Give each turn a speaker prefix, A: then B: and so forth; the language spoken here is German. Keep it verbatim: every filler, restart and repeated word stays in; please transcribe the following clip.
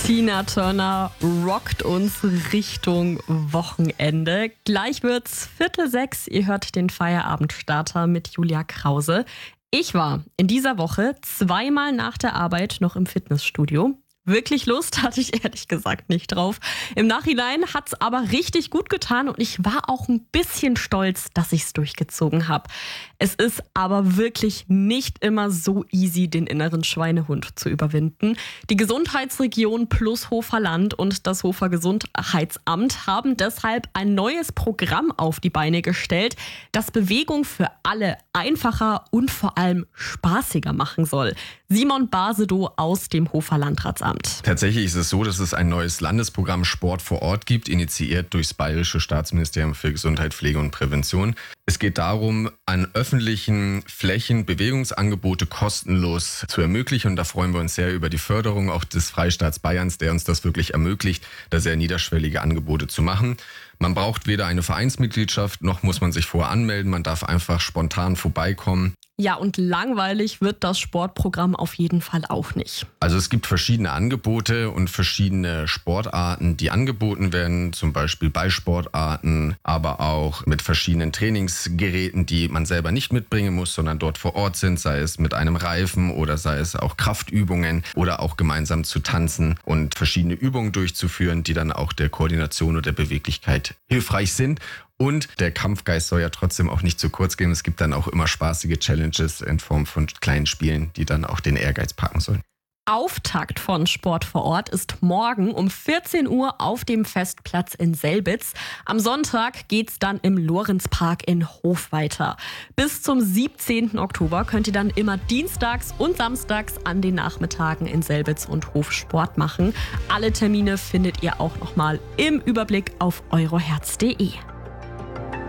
A: Tina Turner rockt uns Richtung Wochenende. Gleich wird's Viertel sechs. Ihr hört den Feierabendstarter mit Julia Krause. Ich war in dieser Woche zweimal nach der Arbeit noch im Fitnessstudio. Wirklich Lust hatte ich ehrlich gesagt nicht drauf. Im Nachhinein hat's aber richtig gut getan und ich war auch ein bisschen stolz, dass ich's durchgezogen habe. Es ist aber wirklich nicht immer so easy, den inneren Schweinehund zu überwinden. Die Gesundheitsregion plus Hoferland und das Hofer Gesundheitsamt haben deshalb ein neues Programm auf die Beine gestellt, das Bewegung für alle einfacher und vor allem spaßiger machen soll. Simon Basedow aus dem Hofer Landratsamt.
B: Tatsächlich ist es so, dass es ein neues Landesprogramm Sport vor Ort gibt, initiiert durchs Bayerische Staatsministerium für Gesundheit, Pflege und Prävention. Es geht darum, an öffentlichen Flächen Bewegungsangebote kostenlos zu ermöglichen. Und da freuen wir uns sehr über die Förderung auch des Freistaats Bayerns, der uns das wirklich ermöglicht, da sehr niederschwellige Angebote zu machen. Man braucht weder eine Vereinsmitgliedschaft, noch muss man sich vorher anmelden. Man darf einfach spontan vorbeikommen.
A: Ja, und langweilig wird das Sportprogramm auf jeden Fall auch nicht.
B: Also es gibt verschiedene Angebote und verschiedene Sportarten, die angeboten werden, zum Beispiel Ballsportarten, aber auch mit verschiedenen Trainingsgeräten, die man selber nicht mitbringen muss, sondern dort vor Ort sind, sei es mit einem Reifen oder sei es auch Kraftübungen oder auch gemeinsam zu tanzen und verschiedene Übungen durchzuführen, die dann auch der Koordination oder der Beweglichkeit hilfreich sind. Und der Kampfgeist soll ja trotzdem auch nicht zu kurz gehen. Es gibt dann auch immer spaßige Challenges in Form von kleinen Spielen, die dann auch den Ehrgeiz packen sollen.
A: Auftakt von Sport vor Ort ist morgen um vierzehn Uhr auf dem Festplatz in Selbitz. Am Sonntag geht's dann im Lorenzpark in Hof weiter. Bis zum siebzehnten Oktober könnt ihr dann immer dienstags und samstags an den Nachmittagen in Selbitz und Hof Sport machen. Alle Termine findet ihr auch nochmal im Überblick auf euroherz punkt de.